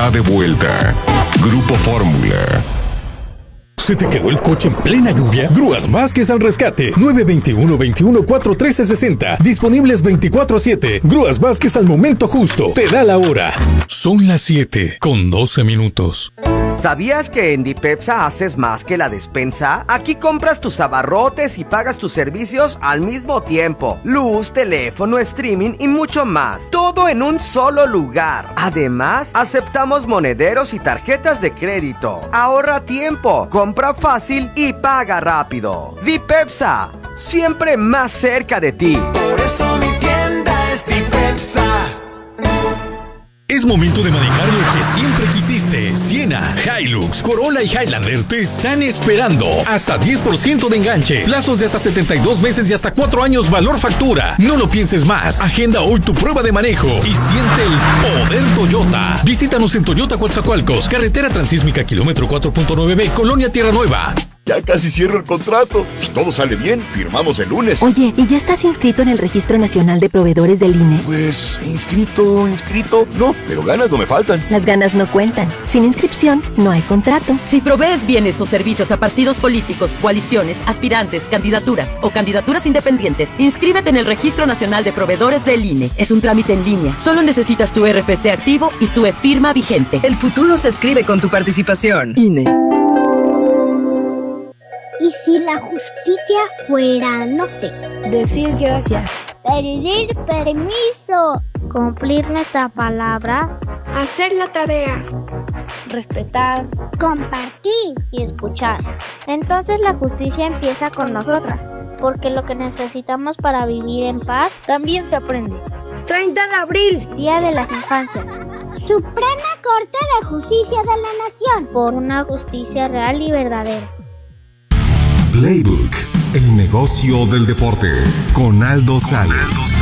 está de vuelta. Grupo Fórmula. ¿Se te quedó el coche en plena lluvia? Grúas Vázquez al rescate. 921-21-41360. Disponibles 24/7. Grúas Vázquez al momento justo. Te da la hora. Son las 7:12. ¿Sabías que en Dipepsa haces más que la despensa? Aquí compras tus abarrotes y pagas tus servicios al mismo tiempo. Luz, teléfono, streaming y mucho más. Todo en un solo lugar. Además, aceptamos monederos y tarjetas de crédito. Ahorra tiempo, compra fácil y paga rápido. Dipepsa, siempre más cerca de ti. Por eso mi tienda es Dipepsa. Es momento de manejar lo que siempre quisiste. Siena, Hilux, Corolla y Highlander te están esperando. Hasta 10% de enganche, plazos de hasta 72 meses y hasta 4 años valor factura. No lo pienses más. Agenda hoy tu prueba de manejo y siente el poder Toyota. Visítanos en Toyota Coatzacoalcos, carretera transísmica kilómetro 4.9B, Colonia Tierra Nueva. Ya casi cierro el contrato. Si todo sale bien, firmamos el lunes. Oye, ¿y ya estás inscrito en el Registro Nacional de Proveedores del INE? Pues, inscrito, no, pero ganas no me faltan. Las ganas no cuentan. Sin inscripción, no hay contrato. Si provees bienes o servicios a partidos políticos, coaliciones, aspirantes, candidaturas o candidaturas independientes, inscríbete en el Registro Nacional de Proveedores del INE. Es un trámite en línea. Solo necesitas tu RFC activo y tu e-firma vigente. El futuro se escribe con tu participación. INE. ¿Y si la justicia fuera, no sé, decir gracias, pedir permiso, cumplir nuestra palabra, hacer la tarea, respetar, compartir y escuchar? Entonces la justicia empieza con nosotras, porque lo que necesitamos para vivir en paz también se aprende. 30 de abril, Día de las Infancias. Suprema Corte de Justicia de la Nación, por una justicia real y verdadera. Playbook, el negocio del deporte, con Aldo Sales.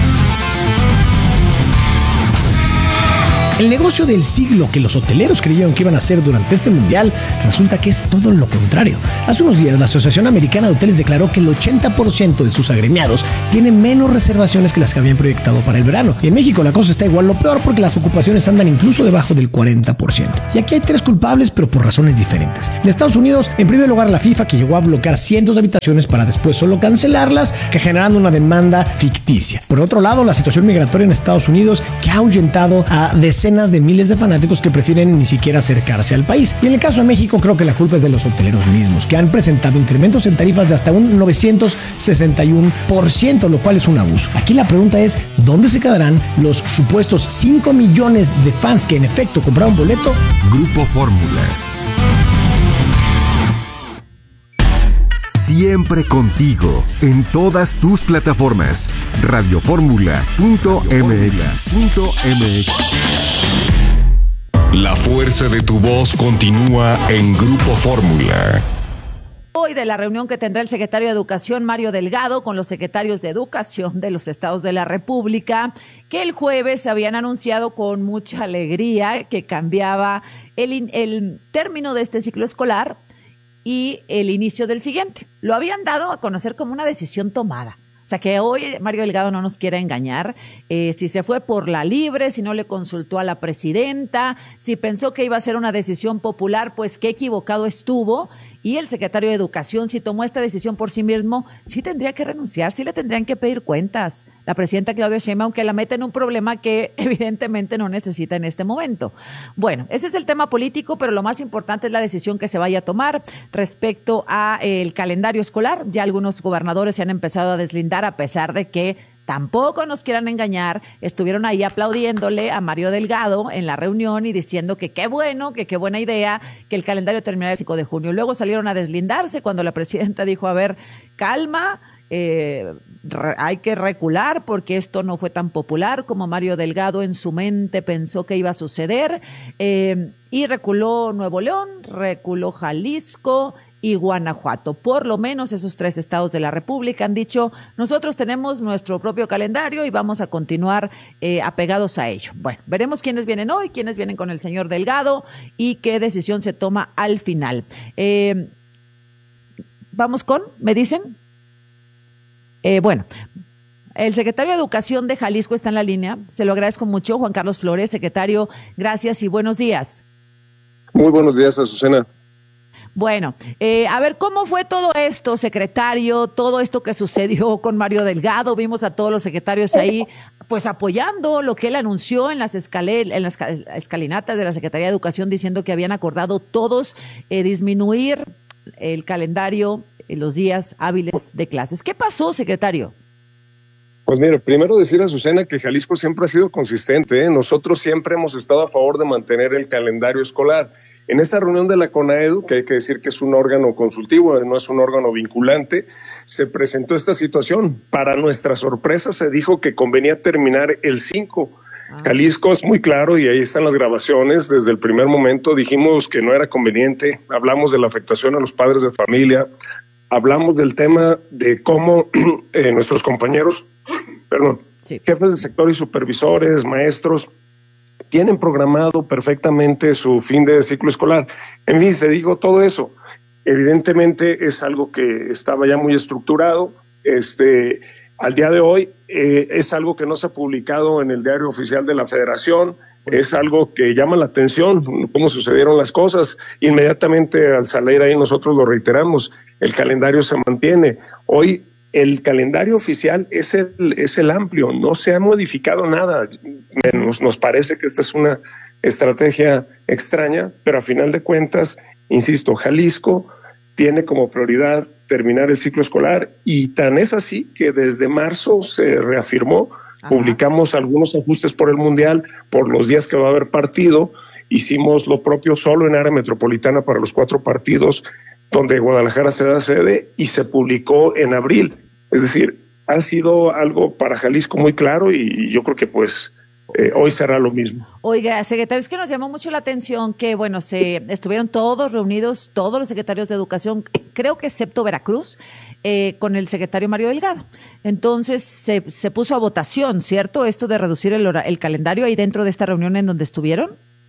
El negocio del siglo que los hoteleros creyeron que iban a hacer durante este mundial resulta que es todo lo contrario. Hace unos días la Asociación Americana de Hoteles declaró que el 80% de sus agremiados tienen menos reservaciones que las que habían proyectado para el verano. Y en México la cosa está igual, lo peor, porque las ocupaciones andan incluso debajo del 40%. Y aquí hay 3 culpables, pero por razones diferentes. En Estados Unidos, en primer lugar, la FIFA, que llegó a bloquear cientos de habitaciones para después solo cancelarlas, que generando una demanda ficticia. Por otro lado, la situación migratoria en Estados Unidos, que ha ahuyentado a decenas de miles de fanáticos que prefieren ni siquiera acercarse al país. Y en el caso de México, creo que la culpa es de los hoteleros mismos, que han presentado incrementos en tarifas de hasta un 961%, lo cual es un abuso. Aquí la pregunta es, ¿dónde se quedarán los supuestos 5 millones de fans que en efecto compraron boleto? Grupo Fórmula. Siempre contigo, en todas tus plataformas. Radioformula.mx. La fuerza de tu voz continúa en Grupo Fórmula. Hoy de la reunión que tendrá el secretario de Educación, Mario Delgado, con los secretarios de Educación de los estados de la República, que el jueves se habían anunciado con mucha alegría que cambiaba el término de este ciclo escolar y el inicio del siguiente. Lo habían dado a conocer como una decisión tomada. O sea que hoy Mario Delgado no nos quiere engañar, si se fue por la libre, si no le consultó a la presidenta, si pensó que iba a ser una decisión popular, pues qué equivocado estuvo. Y el secretario de Educación, si tomó esta decisión por sí mismo, sí tendría que renunciar, sí le tendrían que pedir cuentas. La presidenta Claudia Sheinbaum, que la mete en un problema que evidentemente no necesita en este momento. Bueno, ese es el tema político, pero lo más importante es la decisión que se vaya a tomar respecto a el calendario escolar. Ya algunos gobernadores se han empezado a deslindar, a pesar de que tampoco nos quieran engañar, estuvieron ahí aplaudiéndole a Mario Delgado en la reunión y diciendo que qué bueno, que qué buena idea, que el calendario terminara el 5 de junio. Luego salieron a deslindarse cuando la presidenta dijo, a ver, calma, hay que recular porque esto no fue tan popular como Mario Delgado en su mente pensó que iba a suceder, y reculó Nuevo León, reculó Jalisco y Guanajuato. Por lo menos esos 3 estados de la República han dicho, nosotros tenemos nuestro propio calendario y vamos a continuar apegados a ello. Bueno, veremos quiénes vienen hoy, quiénes vienen con el señor Delgado y qué decisión se toma al final. Vamos con, ¿me dicen? Bueno, El secretario de Educación de Jalisco está en la línea. Se lo agradezco mucho, Juan Carlos Flores. Secretario, gracias y buenos días. Muy buenos días, Azucena. Bueno, a ver, ¿cómo fue todo esto, secretario? Todo esto que sucedió con Mario Delgado. Vimos a todos los secretarios ahí, pues apoyando lo que él anunció en las escalinatas de la Secretaría de Educación, diciendo que habían acordado todos disminuir el calendario, los días hábiles de clases. ¿Qué pasó, secretario? Pues mire, primero decir a Azucena que Jalisco siempre ha sido consistente, ¿eh? Nosotros siempre hemos estado a favor de mantener el calendario escolar. En esa reunión de la CONAEDU, que hay que decir que es un órgano consultivo, no es un órgano vinculante, se presentó esta situación. Para nuestra sorpresa se dijo que convenía terminar el 5. Jalisco es muy claro y ahí están las grabaciones. Desde el primer momento dijimos que no era conveniente, hablamos de la afectación a los padres de familia, hablamos del tema de cómo nuestros compañeros, jefes del sector y supervisores, maestros, tienen programado perfectamente su fin de ciclo escolar. En fin, se dijo todo eso. Evidentemente es algo que estaba ya muy estructurado. Al día de hoy es algo que no se ha publicado en el diario oficial de la Federación. Es algo que llama la atención, cómo sucedieron las cosas. Inmediatamente al salir ahí nosotros lo reiteramos, el calendario se mantiene. Hoy el calendario oficial es el amplio, no se ha modificado nada. Nos parece que esta es una estrategia extraña, pero a final de cuentas, insisto, Jalisco tiene como prioridad terminar el ciclo escolar y tan es así que desde marzo se reafirmó. Publicamos algunos ajustes por el Mundial, por los días que va a haber partido. Hicimos lo propio solo en área metropolitana para los 4 partidos, donde Guadalajara se da sede, y se publicó en abril. Es decir, ha sido algo para Jalisco muy claro y yo creo que hoy será lo mismo. Oiga, secretario, es que nos llamó mucho la atención que, se estuvieron todos reunidos, todos los secretarios de Educación, creo que excepto Veracruz, con el secretario Mario Delgado. Entonces se puso a votación, ¿cierto? Esto de reducir el calendario ahí dentro de esta reunión en donde estuvieron.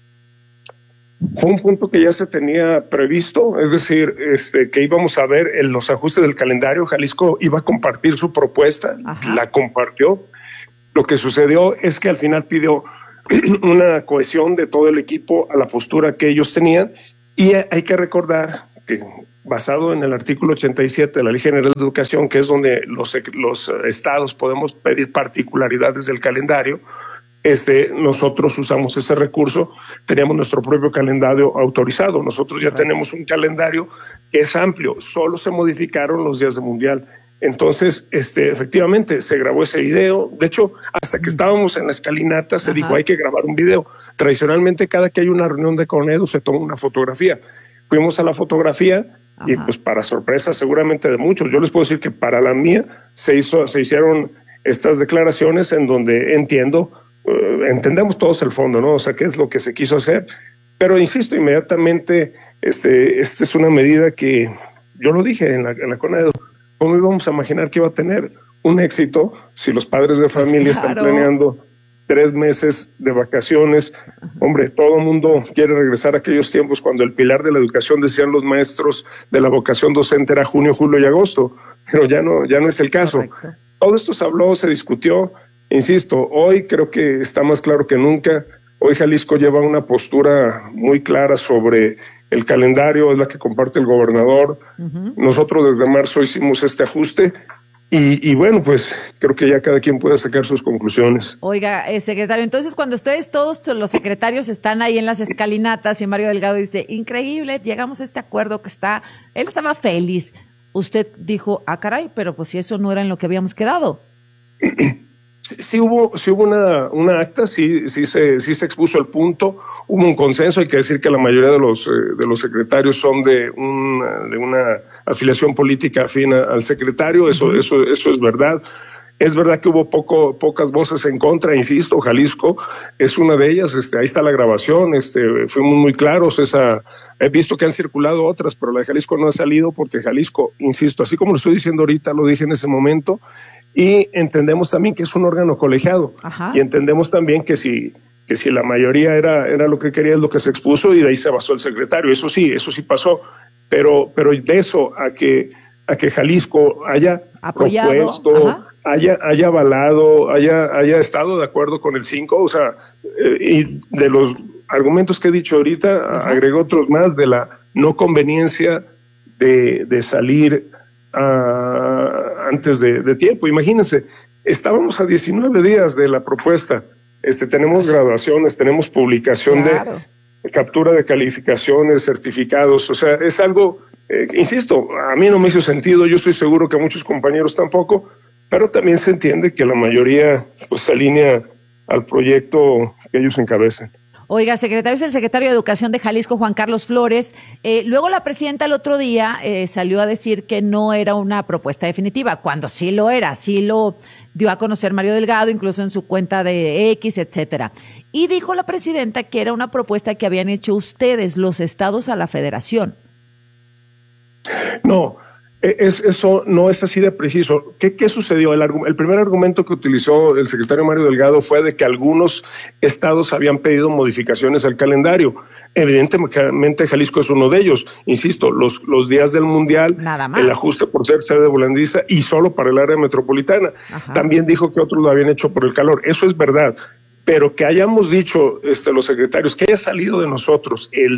Fue un punto que ya se tenía previsto, es decir, que íbamos a ver en los ajustes del calendario. Jalisco iba a compartir su propuesta, la compartió. Lo que sucedió es que al final pidió una cohesión de todo el equipo a la postura que ellos tenían, y hay que recordar que basado en el artículo 87 de la Ley General de Educación, que es donde los estados podemos pedir particularidades del calendario, nosotros usamos ese recurso, teníamos nuestro propio calendario autorizado. Nosotros ya tenemos un calendario que es amplio, solo se modificaron los días de Mundial. Entonces, efectivamente, se grabó ese video. De hecho, hasta que estábamos en la escalinata, se dijo, hay que grabar un video. Tradicionalmente, cada que hay una reunión de CONAEDU, se toma una fotografía. Fuimos a la fotografía y, pues, para sorpresa seguramente de muchos, yo les puedo decir que para la mía se hicieron estas declaraciones en donde entendemos todos el fondo, ¿no? O sea, qué es lo que se quiso hacer. Pero, insisto, inmediatamente, esta es una medida que, yo lo dije en la CONAEDU, ¿cómo íbamos a imaginar que iba a tener un éxito si los padres de familia están planeando 3 meses de vacaciones? Hombre, todo el mundo quiere regresar a aquellos tiempos cuando el pilar de la educación, decían los maestros de la vocación docente, era junio, julio y agosto, pero ya no es el caso. Correcto. Todo esto se habló, se discutió. Insisto, hoy creo que está más claro que nunca. Hoy Jalisco lleva una postura muy clara sobre el calendario, es la que comparte el gobernador. Nosotros desde marzo hicimos este ajuste y bueno, pues creo que ya cada quien puede sacar sus conclusiones. Oiga, secretario, entonces cuando ustedes todos los secretarios están ahí en las escalinatas y Mario Delgado dice, increíble, llegamos a este acuerdo él estaba feliz. Usted dijo, caray, pero pues si eso no era en lo que habíamos quedado. Sí hubo una acta, sí se expuso el punto, hubo un consenso. Hay que decir que la mayoría de los secretarios son de una afiliación política afín al secretario, eso es verdad. Es verdad que hubo pocas voces en contra, insisto, Jalisco es una de ellas, ahí está la grabación, fuimos muy claros, he visto que han circulado otras, pero la de Jalisco no ha salido porque Jalisco, insisto, así como lo estoy diciendo ahorita, lo dije en ese momento, y entendemos también que es un órgano colegiado, y entendemos también que si la mayoría era lo que quería, es lo que se expuso, y de ahí se basó el secretario, eso sí pasó, pero de eso a que Jalisco haya apoyado, propuesto haya avalado, haya estado de acuerdo con el 5, o sea, y de los argumentos que he dicho ahorita, agregó otros más de la no conveniencia de salir antes de tiempo. Imagínense, estábamos a 19 días de la propuesta, tenemos graduaciones, tenemos publicación de captura de calificaciones, certificados, o sea, es algo, insisto, a mí no me hizo sentido, yo estoy seguro que a muchos compañeros tampoco, pero también se entiende que la mayoría pues se alinea al proyecto que ellos encabezan. Oiga, secretario, es el secretario de Educación de Jalisco, Juan Carlos Flores. Luego la presidenta el otro día salió a decir que no era una propuesta definitiva, cuando sí lo era, sí lo dio a conocer Mario Delgado, incluso en su cuenta de X, etcétera. Y dijo la presidenta que era una propuesta que habían hecho ustedes, los estados, a la federación. No, eso no es así de preciso. ¿Qué sucedió? El primer argumento que utilizó el secretario Mario Delgado fue de que algunos estados habían pedido modificaciones al calendario. Evidentemente Jalisco es uno de ellos. Insisto, los días del Mundial, el ajuste por ser sede de volandiza y solo para el área metropolitana. Ajá. También dijo que otros lo habían hecho por el calor. Eso es verdad. Pero que hayamos dicho los secretarios, que haya salido de nosotros el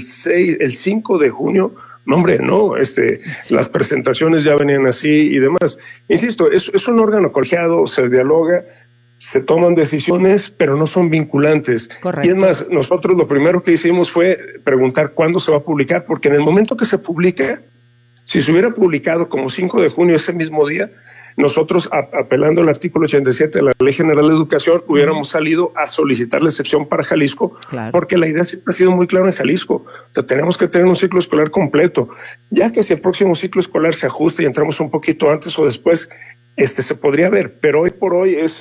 5 de junio, no, hombre, no, las presentaciones ya venían así y demás. Insisto, es un órgano colegiado, se dialoga, se toman decisiones, pero no son vinculantes. Correcto. Y es más, nosotros lo primero que hicimos fue preguntar cuándo se va a publicar, porque en el momento que se publica, si se hubiera publicado como 5 de junio ese mismo día, nosotros, apelando al artículo 87 de la Ley General de Educación, hubiéramos salido a solicitar la excepción para Jalisco, porque la idea siempre ha sido muy clara en Jalisco. O sea, tenemos que tener un ciclo escolar completo. Ya que si el próximo ciclo escolar se ajusta y entramos un poquito antes o después, se podría ver, pero hoy por hoy es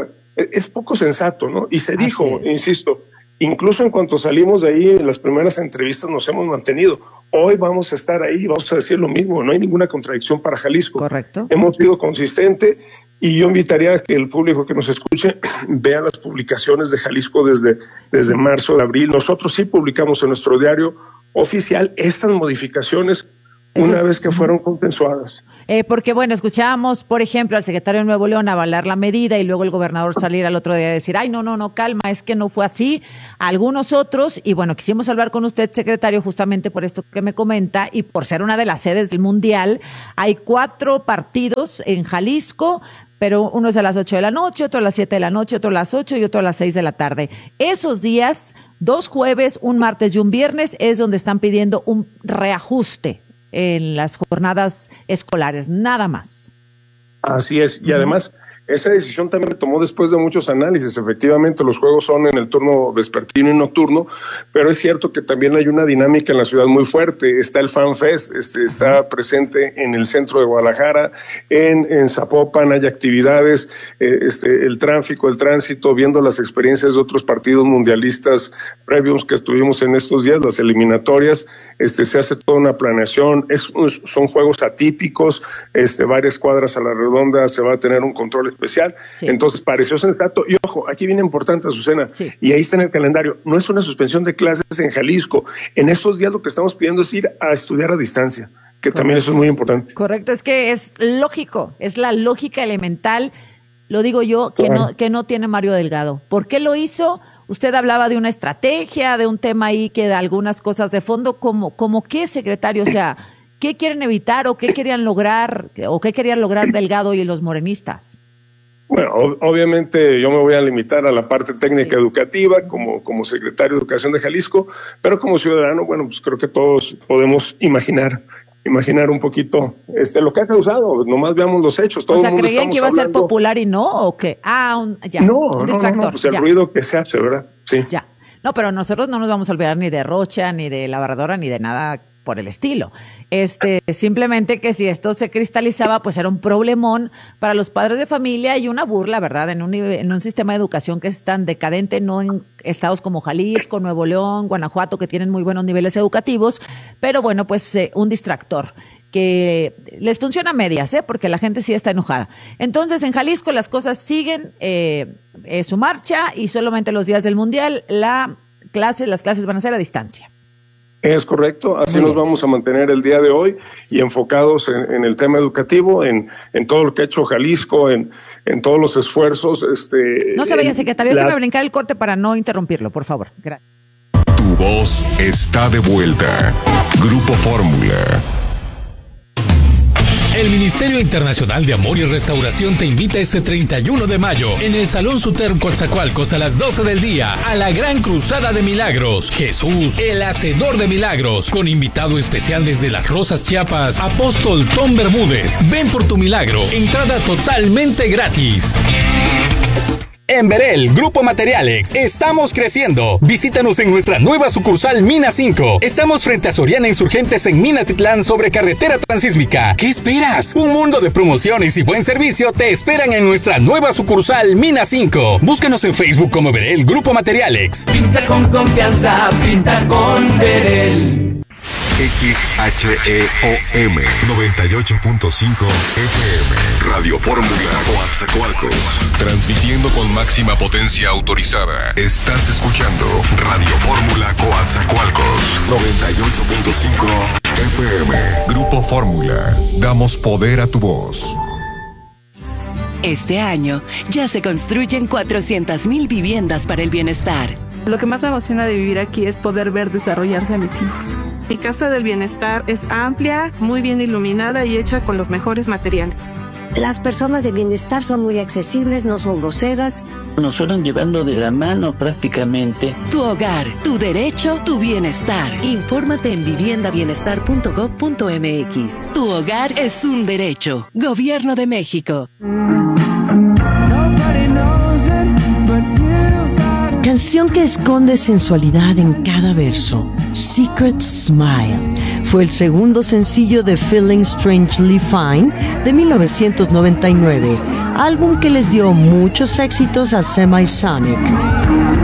poco sensato, ¿no? Y se dijo, insisto, incluso en cuanto salimos de ahí, en las primeras entrevistas nos hemos mantenido. Hoy vamos a estar ahí, vamos a decir lo mismo, no hay ninguna contradicción para Jalisco. Correcto. Hemos sido consistentes y yo invitaría a que el público que nos escuche vea las publicaciones de Jalisco desde marzo, de abril. Nosotros sí publicamos en nuestro diario oficial estas modificaciones una vez que fueron consensuadas. Porque, bueno, escuchábamos, por ejemplo, al secretario de Nuevo León avalar la medida y luego el gobernador salir al otro día a decir, ay, no, calma, es que no fue así. Algunos otros, y bueno, quisimos hablar con usted, secretario, justamente por esto que me comenta y por ser una de las sedes del Mundial. Hay 4 partidos en Jalisco, pero uno es a las 8 de la noche, otro a las 7 de la noche, otro a las 8 y otro a las 6 de la tarde. Esos días, 2 jueves, un martes y un viernes, es donde están pidiendo un reajuste en las jornadas escolares, nada más. Así es, y además esa decisión también se tomó después de muchos análisis. Efectivamente, los juegos son en el turno vespertino y nocturno, pero es cierto que también hay una dinámica en la ciudad muy fuerte. Está el Fan Fest, está presente en el centro de Guadalajara, en Zapopan hay actividades, el tráfico, el tránsito, viendo las experiencias de otros partidos mundialistas previos que tuvimos en estos días, las eliminatorias, se hace toda una planeación, son juegos atípicos, varias cuadras a la redonda, se va a tener un control especial. Sí. Entonces pareció sensato. Y ojo, aquí viene importante, Azucena, y ahí está en el calendario, no es una suspensión de clases en Jalisco. En estos días lo que estamos pidiendo es ir a estudiar a distancia, que también eso es muy importante. Correcto, es que es lógico, es la lógica elemental, lo digo yo, que no tiene Mario Delgado. ¿Por qué lo hizo? Usted hablaba de una estrategia, de un tema ahí que de algunas cosas de fondo, como qué, secretario, o sea, ¿qué quieren evitar o qué querían lograr Delgado y los morenistas? Bueno, obviamente yo me voy a limitar a la parte técnica educativa como secretario de Educación de Jalisco, pero como ciudadano, bueno, pues creo que todos podemos imaginar un poquito lo que ha causado. Nomás veamos los hechos. Todo ¿creían que iba a ser popular y no? ¿O qué? Un distractor. No, pues el ruido que se hace, ¿verdad? Sí. Ya. No, pero nosotros no nos vamos a olvidar ni de Rocha, ni de la Barradora, ni de nada por el estilo. Simplemente que si esto se cristalizaba, pues era un problemón para los padres de familia y una burla, ¿verdad? En un sistema de educación que es tan decadente, no en estados como Jalisco, Nuevo León, Guanajuato, que tienen muy buenos niveles educativos, pero bueno, pues un distractor que les funciona a medias, porque la gente sí está enojada. Entonces, en Jalisco las cosas siguen su marcha y solamente los días del Mundial las clases van a ser a distancia. Es correcto, así nos vamos a mantener el día de hoy y enfocados en el tema educativo, en todo lo que ha hecho Jalisco, en todos los esfuerzos. No se vaya, secretario, déjeme brincar el corte para no interrumpirlo, por favor. Gracias. Tu voz está de vuelta. Grupo Fórmula. El Ministerio Internacional de Amor y Restauración te invita este 31 de mayo en el Salón Suter Coatzacoalcos a las 12 del día a la Gran Cruzada de Milagros. Jesús, el Hacedor de Milagros, con invitado especial desde Las Rosas, Chiapas, Apóstol Tom Bermúdez. Ven por tu milagro, entrada totalmente gratis. En Verel, Grupo Materialex, estamos creciendo. Visítanos en nuestra nueva sucursal Mina 5. Estamos frente a Soriana Insurgentes en Minatitlán sobre carretera transísmica. ¿Qué esperas? Un mundo de promociones y buen servicio te esperan en nuestra nueva sucursal Mina 5. Búscanos en Facebook como Verel, Grupo Materialex. Pinta con confianza, pinta con Verel. XHEOM 98.5 FM Radio Fórmula Coatzacoalcos, transmitiendo con máxima potencia autorizada. Estás escuchando Radio Fórmula Coatzacoalcos 98.5 FM. Grupo Fórmula, damos poder a tu voz. Este año ya se construyen 400,000 viviendas para el bienestar. Lo que más me emociona de vivir aquí es poder ver desarrollarse a mis hijos. Mi Casa del Bienestar es amplia, muy bien iluminada y hecha con los mejores materiales. Las personas de bienestar son muy accesibles, no son groseras. Nos fueron llevando de la mano prácticamente. Tu hogar, tu derecho, tu bienestar. Infórmate en viviendabienestar.gov.mx. Tu hogar es un derecho. Gobierno de México. Canción que esconde sensualidad en cada verso. Secret Smile fue el segundo sencillo de Feeling Strangely Fine de 1999, álbum que les dio muchos éxitos a Semisonic.